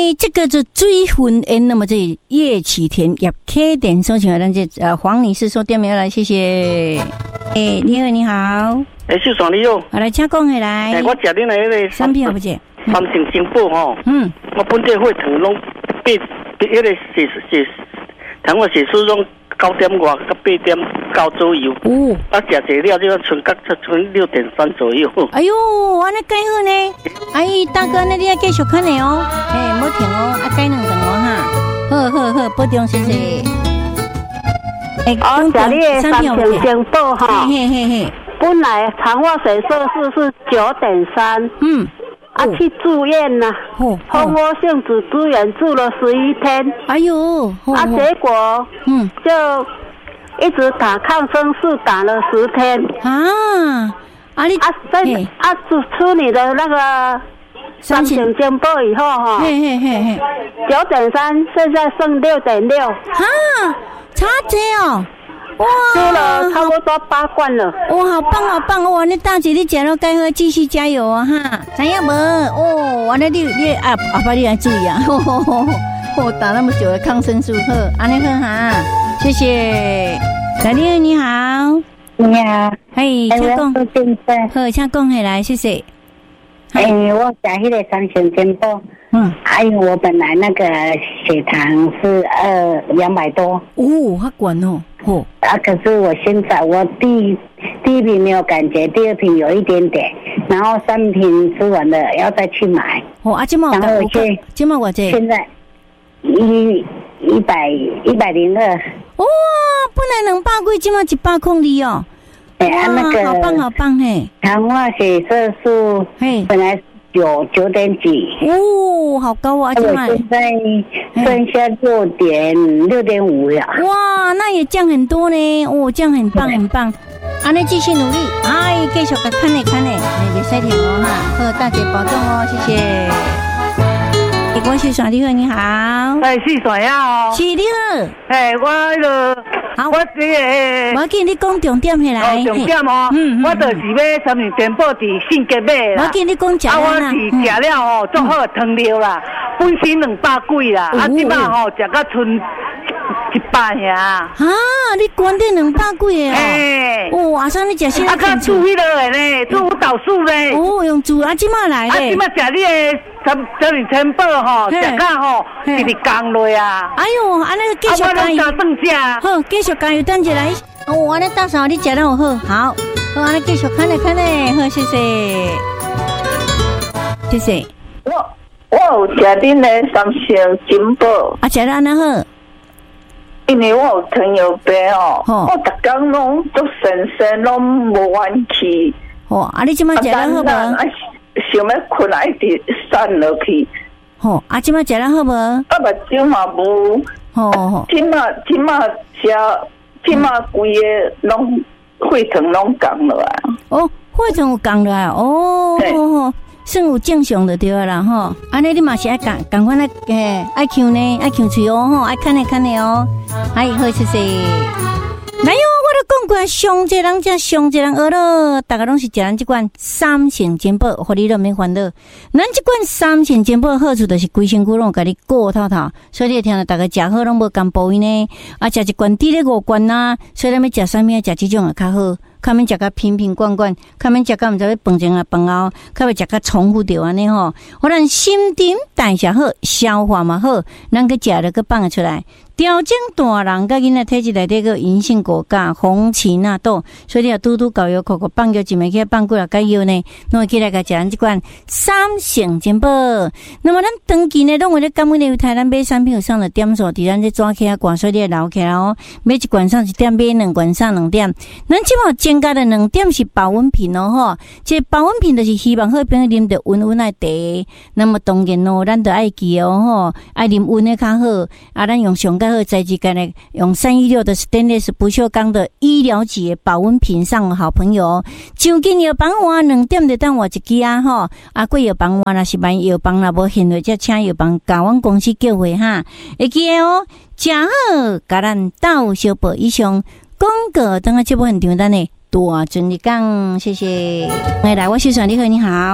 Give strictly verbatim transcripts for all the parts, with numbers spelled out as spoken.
这个是追魂诶，那么这叶启田也开点收起来，咱这呃黄女士说电话来，谢谢。诶，你好，你好。 诶，秀爽你好。 我来请讲起来。 诶，我食恁诶迄个三片好不姐？ 三成金宝吼。嗯。我本地血糖拢八，迄个血血糖我血数拢九点外到八点九左右。哦。啊，食一了就剩到剩六点三左右。 哎呦，安尼介好呢。哎，大哥，那你要继续看的哦。诶，莫停哦，啊，改两顿哦哈。好好好，保重，谢谢。 哎，哦，这里的三成金宝哈。 嘿嘿嘿。 本来肠化水色素是九点三。嗯。啊，去住院了，蜂窝性组织炎住了十一天。 哎呦， 啊，结果嗯，就一直打抗生素，打了十天。啊，啊你啊在啊出出你的那个三成金宝以后哈，嘿嘿嘿嘿，九点三，现在剩六点六。 啊，差这哦。 哇，吃了差不多八罐了。 哇，好棒好棒！哇，你大姐你吃了该喝，继续加油啊哈！怎样无？哦，完了你你啊阿爸你来注意啊！吼吼吼！我打那么久的抗生素，好，安尼好哈，谢谢。来，你好，你好， 你好， 嘿，请讲，好，请讲起来，谢谢。 哎、欸，我吃迄个三成金宝，嗯，还有我本来那个血糖是二两百多， 哦，好管哦，哦， 啊，可是我现在我第第一瓶没有感觉，第二瓶有一点点，然后三瓶吃完了要再去买， 哦，啊，今嘛然后去， 今嘛我这现在一一百一百零二， 哇，本来两百几，今嘛一百空里哦。 哎、欸，啊，那个好棒好棒嘿！ 糖化血色素嘿，本来有九点几， 哦，好高啊！ 我现在剩下六点六点五了。 哇，那也降很多呢！哦，降很棒很棒。啊，你继续努力，哎，继续个看嘞看嘞，哎，别晒停哦哈！好，大姐保重哦，谢谢。我是耍你好，你好。 哎，是耍呀哦。 是你好。 哎，我那个， 好， 我这个， 我给你讲重点起来。 哦，重点哦。嗯嗯。我就是买三成金宝伫信吉买啦。 我给你讲食啊，我是食了吼，做好汤料啦，本身两百几啦，啊，即摆吼食到剩一百呀。 啊，你关得两百几的哦。哎。哦，阿三你食啥？ 啊，较煮迄个的呢，煮豆腐呢。 哦，用煮啊，即摆来咧。啊，即摆食你的三三成金宝吼，食到吼直直降落啊。 哎呦，安尼继续加油。好，继续加油，等一来。哦，安尼大嫂你食得好，好，好，好，安尼继续看嘞看嘞，好，谢谢，谢谢。 我我有食恁的三成金宝， 啊，食得安尼好。 因为我有糖尿病哦，我逐工拢做神神拢无元气。 哦，啊，你即摆食得好无？ 想要困来一直散落去。 吼，啊，即摆食得好无？ 啊，目睭嘛无。吼吼，即马即马食，即马规个拢血糖拢降落来。 哦，血糖有降落来，哦，吼吼，算有正常就对啦吼。安尼你嘛是爱共共款来诶，爱呛呢，爱呛喙哦吼，爱看呢看呢哦。哎，好，谢谢。来哟，我都讲过，上济人才上济人学咯，大家拢是食咱这款三成金宝，互你都免烦恼。咱这款三成金宝好处就是规身躯拢甲你顾透透，所以你听到大家食好拢无共部位呢，啊食一罐滴咧五罐呐，所以咱要食啥物啊？食这种也较好。较免食甲瓶瓶罐罐，较免食甲毋知要饭前啊饭后，较要食甲重复着安尼吼。互咱心情代谢好，消化嘛好，咱去食了去放出来。调整大人甲囡仔体质内底个银杏果苷、红荠纳豆，所以你要拄拄搞药口口放药一枚起放过来解药呢，拢会起来甲食咱即款三成金宝。那么咱长期呢，拢为了感恩的台咱买产品有上了点数，伫咱这抓起啊挂，所以你留起来哦。买一罐上一点，买两罐上两点。咱即马增加的两点是保温瓶哦吼，这保温瓶就是希望好朋友啉着温温爱茶。那么当然哦，咱就爱记哦吼，爱啉温的较好。啊，咱用上个好材质干呢，用三一六的 stainless 不锈钢的医疗级的保温瓶上好朋友。就近药房换两点就当换一支啊吼，啊贵药房换若是万药房若无现货，则请药房甲阮公司叫回哈。会记得哦，食好甲咱斗小报以上广告，等下节目现场咱呢。多尊你讲，谢谢。来来，我是爽你好，你好。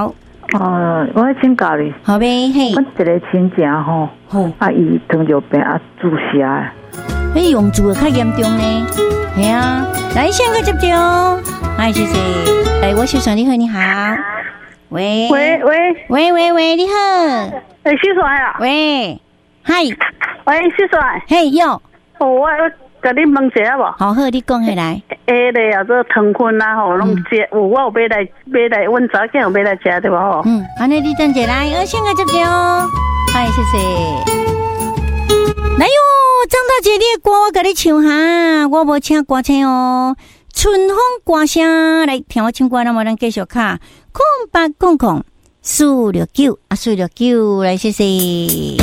哦，我要请教你。 好呗，嘿。 我一个亲戚吼，啊，伊糖尿病啊，注射的。 哎，用注的较严重呢。系啊，来先个接接哦。哎，谢谢。哎，我秀爽你好，你好。喂喂喂喂喂喂，你好。 哎，秀爽啊。 喂，嗨。 喂，秀爽。 嘿，有。 哦，我甲你问一下无？ 好好，你讲起来。 下咧啊，做糖分啊，吼，拢食。有我有买来买来，阮早间有买来食对无吼？ 嗯，安尼你等一下来，我先个接接哦。嗨，谢谢。来哟，张大姐，你的歌我甲你唱哈，我无请歌星哦。春风歌声来听我唱歌，那么咱继续卡空八空空四六九啊，四六九来，谢谢。